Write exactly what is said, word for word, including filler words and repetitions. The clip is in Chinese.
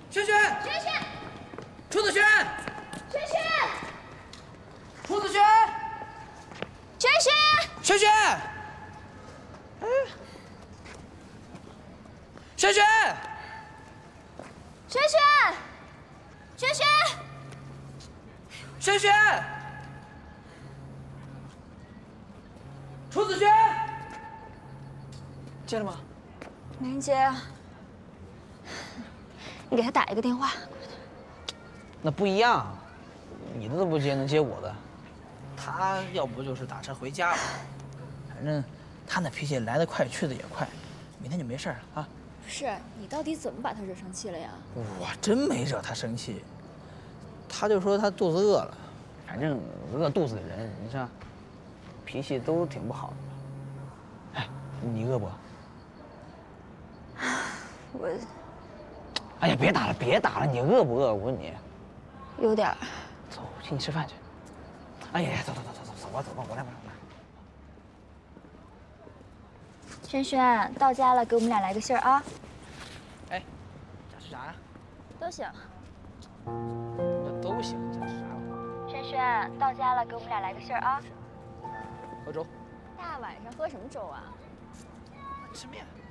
轩轩， 轩轩， 楚子轩， 轩轩， 楚子轩， 轩轩， 轩轩，哎，轩轩， 轩轩，轩轩， 轩轩，楚子轩，接了吗？ 没人接啊。你给他打一个电话。 那不一样，你的都不接，能接我的？他要不就是打车回家了，反正他那脾气来得快，去得也快，明天就没事了啊。 不是，你到底怎么把他惹生气了呀？ 我真没惹他生气，他就说他肚子饿了，反正饿肚子的人，你像脾气都挺不好的。哎，你饿不？ 我哎呀，别打了，别打了，你饿不饿？我问你。 有点儿。 走，请你吃饭去。哎呀，走走走走走，走吧走吧，我来我来我来。 轩轩，到家了，给我们俩来个信儿啊。 哎，想吃啥呀？ 都行。 这都行，想吃啥？ 轩轩，到家了，给我们俩来个信儿啊。 喝粥。 大晚上喝什么粥啊？ 吃面。